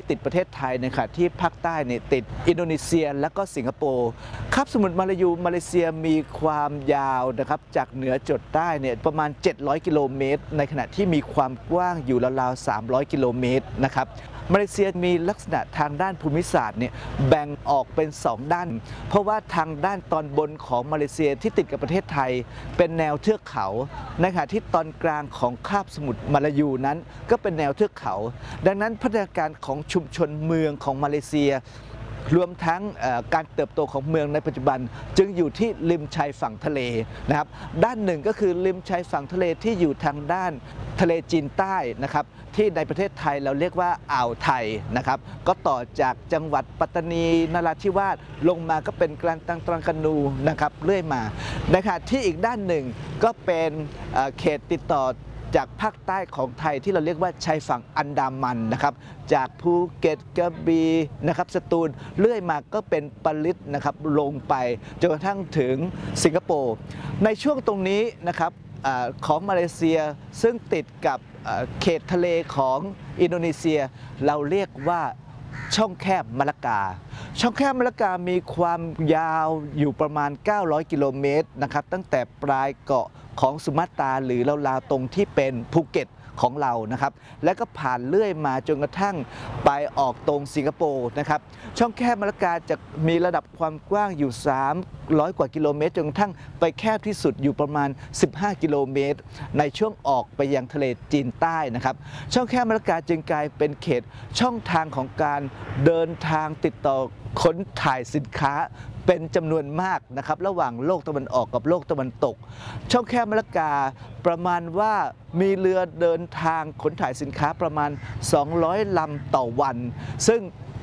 ติดประเทศไทยในขณะที่ภาคใต้เนี่ยติดอินโดนีเซียและก็สิงคโปร์คาบสมุทรมาลายูมาเลเซียมีความยาวนะครับจากเหนือจดใต้เนี่ยประมาณ700กิโลเมตรในขณะที่มีความกว้างอยู่ราวๆ300กิโลเมตรนะครับมาเลเซียมีลักษณะทางด้านภูมิศาสตร์เนี่ยแบ่งออกเป็น2ด้านเพราะว่าทางด้านตอนบนของมาเลเซียที่ติดกับประเทศไทยเป็นแนวเทือกเขาในขณะที่ตอนกลางของคาบสมุทรมาลายูนั้นก็เป็นแนวเทือกเขาดังนั้นพัฒนาการของชุมชนเมืองของมาเลเซียรวมทั้งการเติบโตของเมืองในปัจจุบันจึงอยู่ที่ริมชายฝั่งทะเลนะครับด้านหนึ่งก็คือริมชายฝั่งทะเลที่อยู่ทางด้านทะเลจีนใต้นะครับที่ในประเทศไทยเราเรียกว่าอ่าวไทยนะครับก็ต่อจากจังหวัดปัตตานีนราธิวาสลงมาก็เป็นกลางตรังกานูนะครับเรื่อยมาในขณะที่อีกด้านหนึ่งก็เป็นเขตติดต่อจากภาคใต้ของไทยที่เราเรียกว่าชายฝั่งอันดามันนะครับจากภูเก็ตกระบี่นะครับสตูลเรื่อยมาก็เป็นปาลิตนะครับลงไปจนกระทั่งถึงสิงคโปร์ในช่วงตรงนี้นะครับของมาเลเซียซึ่งติดกับเขตทะเลของอินโดนีเซียเราเรียกว่าช่องแคบมะละกาช่องแคบมะละกามีความยาวอยู่ประมาณ900กิโลเมตรนะครับตั้งแต่ปลายเกาะของสุมาตราหรือราวๆตรงที่เป็นภูเก็ตของเรานะครับและก็ผ่านเลื่อยมาจนกระทั่งไปออกตรงสิงคโปร์นะครับช่องแคบมะละกาจะมีระดับความกว้างอยู่300กว่ากิโลเมตรจนกระทั่งไปแคบที่สุดอยู่ประมาณ15กิโลเมตรในช่วงออกไปยังทะเลจีนใต้นะครับช่องแคบมะละกาจึงกลายเป็นเขตช่องทางของการเดินทางติดต่อขนถ่ายสินค้าเป็นจำนวนมากนะครับระหว่างโลกตะวันออกกับโลกตะวันตกช่องแคบมะละกาประมาณว่ามีเรือเดินทางขนถ่ายสินค้าประมาณ200ลำต่อวันซึ่ง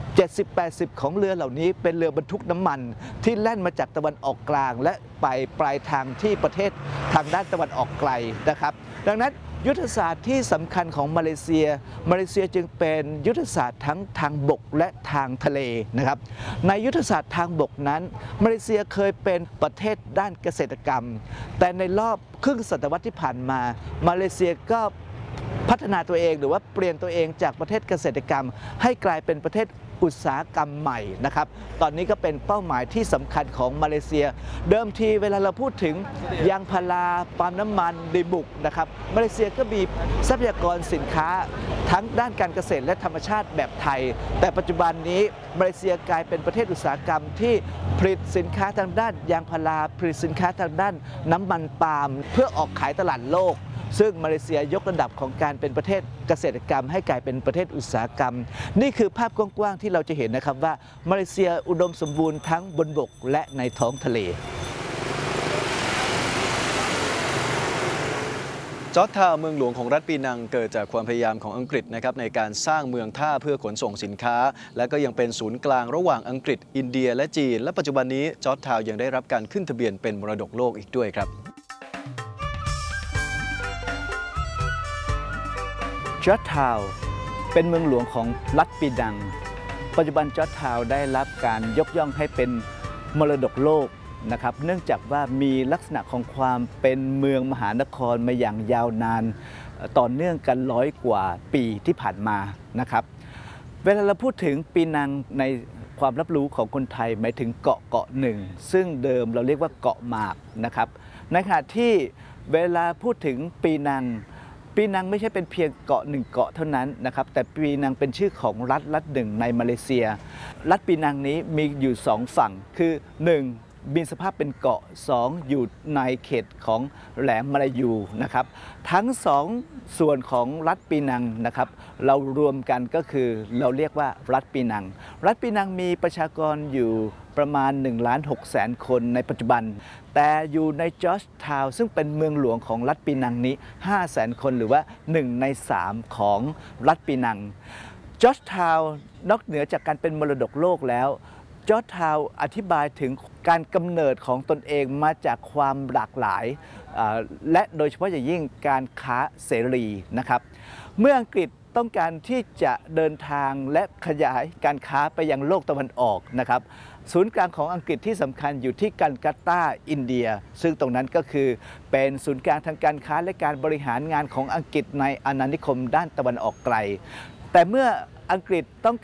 70-80ของเรือเหล่านี้เป็นเรือบรรทุกน้ำมันที่แล่นมาจากตะวันออกกลางและไปปลายทางที่ประเทศทางด้านตะวันออกไกลนะครับดังนั้นยุทธศาสตร์ที่สำคัญของมาเลเซียจึงเป็นยุทธศาสตร์ทั้งทางบกและทางทะเลนะครับในยุทธศาสตร์ทางบกนั้นมาเลเซียเคยเป็นประเทศด้านเกษตรกรรมแต่ในรอบครึ่งศตวรรษที่ผ่านมามาเลเซียก็พัฒนาตัวเองหรือว่าเปลี่ยนตัวเองจากประเทศเกษตรกรรมให้กลายเป็นประเทศอุตสาหกรรมใหม่นะครับตอนนี้ก็เป็นเป้าหมายที่สำคัญของมาเลเซียเดิมทีเวลาเราพูดถึงยางพาราปาล์มน้ำมันดีบุกนะครับมาเลเซียก็มีทรัพยากรสินค้าทั้งด้านการเกษตรและธรรมชาติแบบไทยแต่ปัจจุบันนี้มาเลเซียกลายเป็นประเทศอุตสาหกรรมที่ผลิตสินค้าทางด้านยางพาราผลิตสินค้าทางด้านน้ำมันปาล์มเพื่อออกขายตลาดโลกซึ่งมาเลเซียยกระดับของการเป็นประเทศเกษตรกรรมให้กลายเป็นประเทศอุตสาหกรรมนี่คือภาพกว้างๆที่เราจะเห็นนะครับว่ามาเลเซียอุดมสมบูรณ์ทั้งบนบกและในท้องทะเลจอร์จทาวน์เมืองหลวงของรัฐปีนังเกิดจากความพยายามของอังกฤษนะครับในการสร้างเมืองท่าเพื่อขนส่งสินค้าและก็ยังเป็นศูนย์กลางระหว่างอังกฤษอินเดียและจีนและปัจจุบันนี้จอร์จทาวน์ยังได้รับการขึ้นทะเบียนเป็นมรดกโลกอีกด้วยครับจอร์จทาวน์เป็นเมืองหลวงของรัฐปีนังปัจจุบันจอร์จทาวน์ได้รับการยกย่องให้เป็นมรดกโลกนะครับเนื่องจากว่ามีลักษณะของความเป็นเมืองมหานครมาอย่างยาวนานต่อเนื่องกัน100 กว่าปีที่ผ่านมานะครับเวลาเราพูดถึงปีนังในความรับรู้ของคนไทยหมายถึงเกาะหนึ่งซึ่งเดิมเราเรียกว่าเกาะหมากนะครับในขณะที่เวลาพูดถึงปีนังไม่ใช่เป็นเพียงเกาะหนึ่งเกาะเท่านั้นนะครับแต่ปีนังเป็นชื่อของรัฐหนึ่งในมาเลเซียรัฐปีนังนี้มีอยู่2ฝั่งคือ1มีสภาพเป็นเกาะ2อยู่ในเขตของแหลมมาลายูนะครับทั้ง2ส่วนของรัฐปีนังนะครับเรารวมกันก็คือเราเรียกว่ารัฐปีนังมีประชากรอยู่ประมาณ1,600,000 คนในปัจจุบันแต่อยู่ในจอร์จทาวน์ซึ่งเป็นเมืองหลวงของรัฐปีนังนี้ 500,000 คนหรือว่า1 ใน 3ของรัฐปีนังจอร์จทาวน์นอกเหนือจากการเป็นมรดกโลกแล้วจอร์จทาวน์อธิบายถึงการกำเนิดของตนเองมาจากความหลากหลายและโดยเฉพาะอย่างยิ่งการค้าเสรีนะครับเมื่ออังกฤษต้องการที่จะเดินทางและขยายการค้าไปยังโลกตะวันออกนะครับศูนย์กลางของอังกฤษที่สำคัญอยู่ที่กัลกัตตาอินเดียซึ่งตรงนั้นก็คือเป็นศูนย์กลางทางการค้าและการบริหารงานของอังกฤษในอาณานิคมด้านตะวันออกไกลแต่เมื่ออังกฤษต้อง